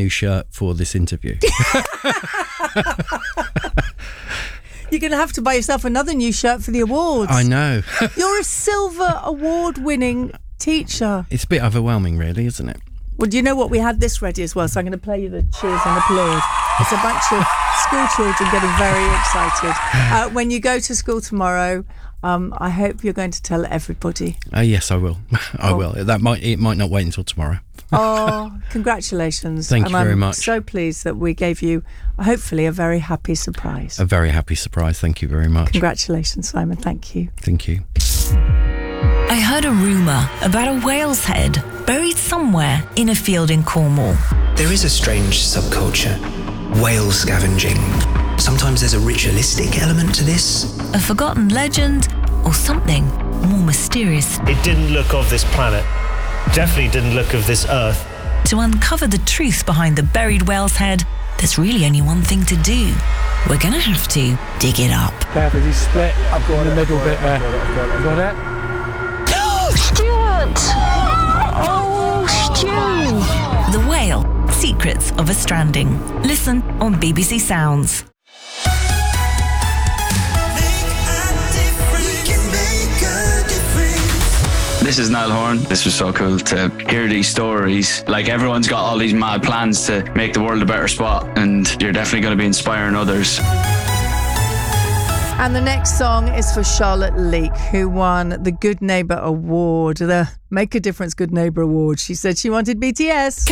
new shirt for this interview. You're going to have to buy yourself another new shirt for the awards. I know. You're a silver award-winning teacher. It's a bit overwhelming, really, isn't it? Well, do you know what? We had this ready as well, so I'm going to play you the cheers and applause. It's a bunch of school children getting very excited. When you go to school tomorrow, I hope you're going to tell everybody. Yes, I will. I will. It might not wait until tomorrow. Oh, congratulations. Thank you very much. I'm so pleased that we gave you, hopefully, a very happy surprise. A very happy surprise. Thank you very much. Congratulations, Simon. Thank you. Thank you. I heard a rumour about a whale's head buried somewhere in a field in Cornwall. There is a strange subculture, whale scavenging. Sometimes there's a ritualistic element to this. A forgotten legend or something more mysterious. It didn't look of this planet. Definitely didn't look of this Earth. To uncover the truth behind the buried whale's head, there's really only one thing to do. We're going to have to dig it up. Careful, he's split up in the middle bit there. You got it? Stuart! Oh, Stu! The Whale, Secrets of a Stranding. Listen on BBC Sounds. This is Niall Horan. This was so cool to hear these stories. Like, everyone's got all these mad plans to make the world a better spot, and you're definitely going to be inspiring others. And the next song is for Charlotte Leake, who won the Good Neighbour Award, the Make a Difference Good Neighbour Award. She said she wanted BTS.